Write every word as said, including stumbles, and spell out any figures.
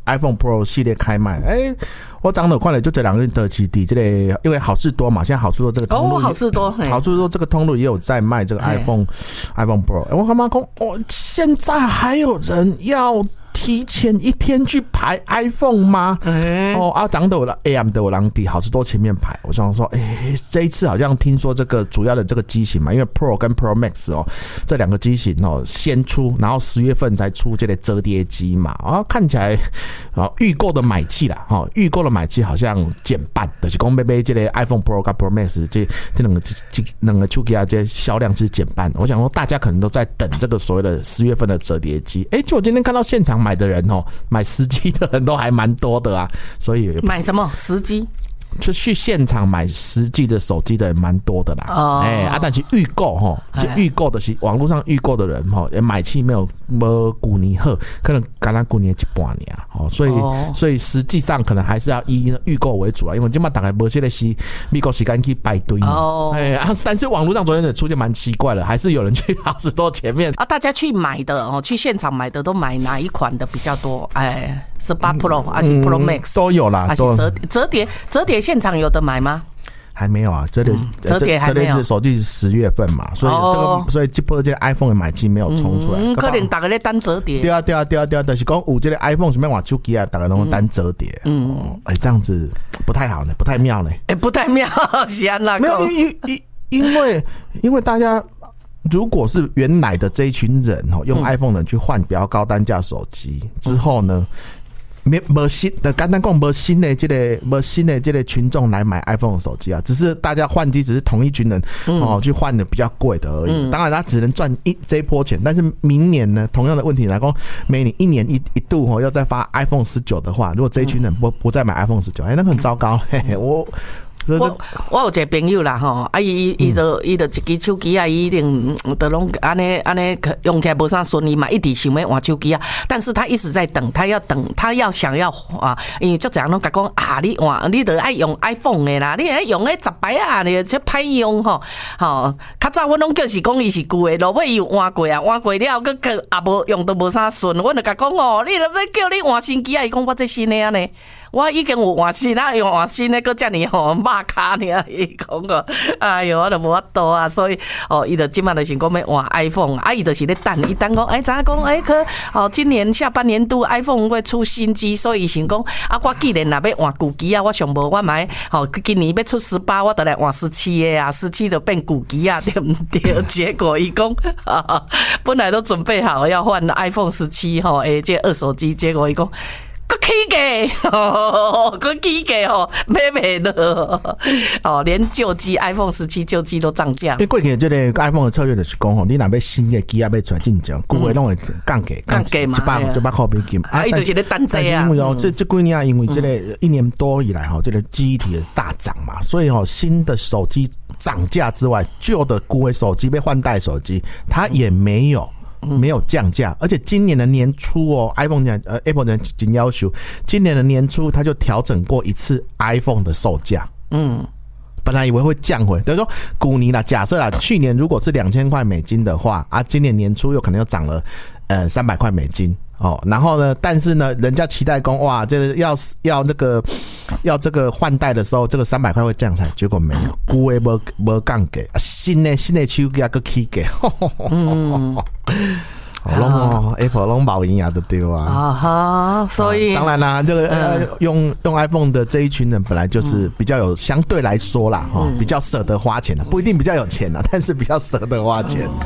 iPhone Pro 系列开卖，哎、欸，我长得看了就这两个的其底这类，因为好事多嘛，现在好事多这个通路， 哦，好事多， 好事多这个通路也有在卖这个 iPhone iPhone Pro，、欸、我干嘛讲？哦，现在还有人要提前一天去排 iPhone 吗？嗯、哦啊，长得我的 A M 的我狼底好事多前面排，我想说，哎、欸，这一次好像听说这个主要的这个机型嘛，因为 Pro 跟 Pro Max 哦，这两个机型哦先出，然后十月份才出这类折叠机嘛，啊，看起来啊预购的买气啦，哈、哦，预购的买气好像减半，就是讲买买这类 iPhone Pro 跟 Pro Max 这这两个这两个手机啊，这销量是减半。我想说，大家可能都在等这个所谓的十月份的折叠机，哎、欸，就我今天看到现场买的人哦，买实机的人都还蛮多的啊，所以买什么实机？ 就去现场买实际的手机的人蛮多的啦，哦，哎、欸，啊，但是预购哈，就预购的是网络上预购的人哈，也买气没有没古尼好，可能刚刚古尼一半年哦，所以、哦、所以实际上可能还是要以预购为主啦，因为今嘛大概没些的是美国时间去排队嘛，哦，哎、欸啊，但是网络上昨天也出现蛮奇怪的，还是有人去好事多前面啊，大家去买的哦，去现场买的都买哪一款的比较多？哎，十八 Pro 还是 Pro Max、嗯、 都有啦， 还是折折叠折叠现场有的买吗？ 还没有啊，这里、嗯、 折叠还没有， 这里是手机是十月份嘛，所以这个、哦、所以这波这个 iPhone 的买气没有冲出来， 嗯，可能大家在单折叠。 对啊对啊对啊对啊，就是讲有这个 iPhone 什么玩手机啊，大家都单折叠，嗯，哎、欸，这样子不太好呢，不太妙呢， 哎、欸，不太妙，是安那个？ 没有，因因因为因为大家。如果是原来的这一群人用 iPhone 的人去换比较高单价手机之后呢，没没新的，简单讲没新的这个没新的这个群众来买 iPhone 的手机啊，只是大家换机只是同一群人、嗯、哦去换的比较贵的而已。嗯、当然他只能赚一这一波钱，但是明年呢，同样的问题来讲，每年一年一一度哦要再发 iPhone 十九的话，如果这一群人不不再买 iPhone 十九，哎，那个很糟糕。嘿嘿，我。 我我有一个朋友啦吼，啊伊伊就伊就一支手机啊，伊一定都拢安尼安尼用起来无啥顺利嘛，一直想要换手机啊，但是他一直在等，他要等，他要想要啊，因为足侪人拢甲讲啊，你换你得爱用 iPhone 的啦，你爱用迄十摆啊，你这歹用吼吼，较早阮拢叫是讲伊是旧的，落尾伊有换过啊，换过了佮佮也无用都无啥顺，阮就甲讲哦，你若要叫你换新机啊，伊讲我这新的啊呢。我已经有换新啊，用换新的，搁遮尔吼骂卡尔，伊讲个，哎哟，我都无法度啊，所以哦，伊就即马就是讲要换 iPhone， 啊，伊就是咧等，伊等讲，哎，知影讲，哎，可哦，今年下半年度 iPhone 会出新机，所以想讲，啊，我既然若要换旧机啊，我上无我买，哦，今年要出十八，我得来换十七的啊，十七就变旧机啊，对不对？结果伊讲，啊，本来都准备好要换 iPhone 十七吼，哎，这二手机，结果伊讲。搁起价，哦，搁起价哦，买袂落哦，连旧机 iPhone 十七旧机都涨价。 因为过去这个 iPhone 的策略就是讲吼，你若要新的机啊要出来进奖，旧的拢会降价， 降价嘛， 一百一百块美金。 啊，伊就是咧等这啊。 因为哦，这这几年啊，因为这个一年多以来哈，这个记忆体的大涨嘛，所以哦，新的手机涨价之外，旧的旧的手机被换代手机，它也没有。没有降价，而且今年的年初哦 ，iPhone 讲呃 Apple 的仅要求，今年的年初它就调整过一次 iPhone 的售价，嗯，本来以为会降回，等于说古尼啦，假设啦，去年如果是两千块美金的话，啊，今年年初有可能又涨了呃三百块美金。哦，然后呢？但是呢，人家期待讲哇，这个要要那个要这个换代的时候，这个三百块会降下来，结果没有，旧的无无降价，新的新的手机啊个起价，嗯，拢哦 ，Apple 拢冇营养的对啊， 啊哈，所以、 啊、当然啦，这个、呃、用用 iPhone 的这一群人本来就是比较有相对来说啦，哈、嗯，比较舍得花钱的，不一定比较有钱啦，但是比较舍得花钱。嗯